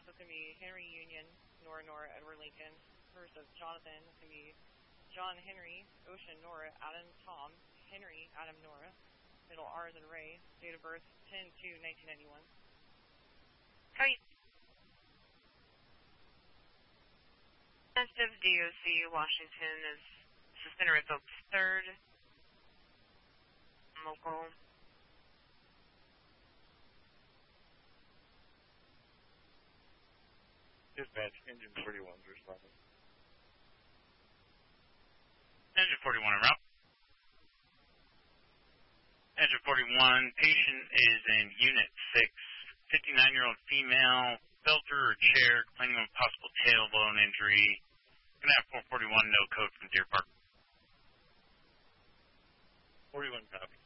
so it's going to be Henry Union, Nora Nora, Edward Lincoln. First of Jonathan, it's going to be John Henry, Ocean Nora, Adam Tom, Henry, Adam Nora. Middle R's and Ray. Date of birth 10/2/1991. Copy. Sensitive DOC Washington is suspended revoked 3rd. Local. Dispatch, engine 41 is responding. Engine 41 en route. Engine 41, patient is in Unit 6, 59-year-old female, fell through her chair, complaining of possible tailbone injury. Going to have 441, no code from Deer Park. 41 copy.